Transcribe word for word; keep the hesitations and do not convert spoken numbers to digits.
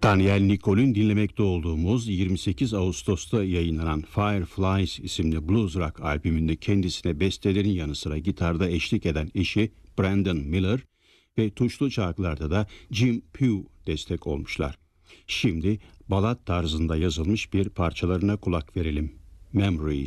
Daniel Niccol'ün dinlemekte olduğumuz yirmi sekiz Ağustos'ta yayınlanan Fireflies isimli blues rock albümünde kendisine bestelerin yanı sıra gitarda eşlik eden eşi Brandon Miller ve tuşlu çalgılarda da Jim Pugh destek olmuşlar. Şimdi balat tarzında yazılmış bir parçalarına kulak verelim. Memories.